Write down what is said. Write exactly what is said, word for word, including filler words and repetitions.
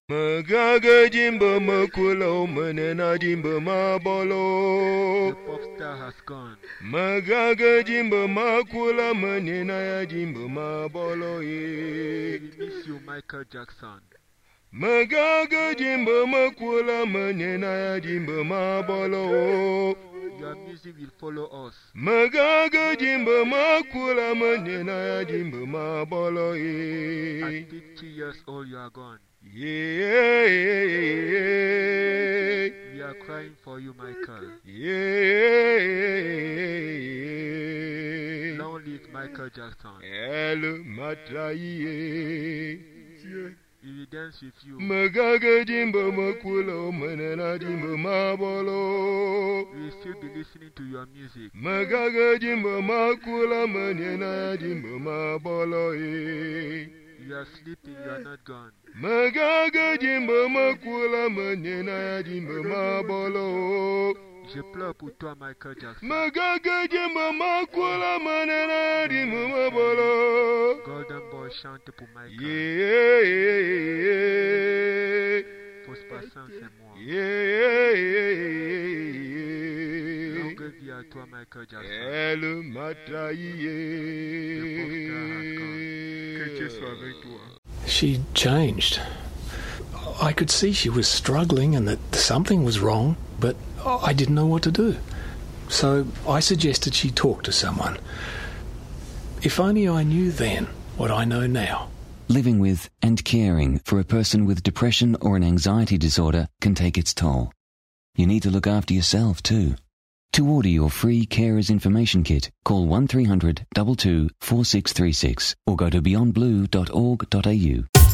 Magaga Jimbo Makulo Manena Jimbo Mabolo. The pop star has gone. Magaga Jimbo Makula Manena Jimbo Mabolo. We miss you, Michael Jackson. Magaga Jimbo Makula Manena Jimbo Mabolo. Your music will follow us. Magaga Jimbo Makula Manena Jimbo Mabolo. At fifty years old, you are gone. Yeah, we are crying for you, Michael. Yeah, long live Michael Jackson. Hello, Matraye. We will dance with you. Magaga Jimbo Makulo Manana Jimbo Mabolo. We will still be listening to your music. Magaga Jimbo Makula Manana Jimbo Mabolo. You are sleeping, you are not gone. Magaga Jimbo Makula Manena Jimbo Mabolo. Je pleure pour toi, Michael Jackson. Magaga Jimbo Makula Manena Jimbo Mabolo. Golden Boy chante pour Michael. Yeah, yeah, yeah. Fausse patience, c'est moi. Yeah, yeah, yeah. Longue vie à toi, Michael Jackson. Elle m'a trahi. Que Dieu soit avec toi. She changed. I could see she was struggling and that something was wrong, but I didn't know what to do. So I suggested she talk to someone. If only I knew then what I know now. Living with and caring for a person with depression or an anxiety disorder can take its toll. You need to look after yourself too. To order your free Carers Information Kit, call one three hundred two two four six three six or go to beyond blue dot org dot a u.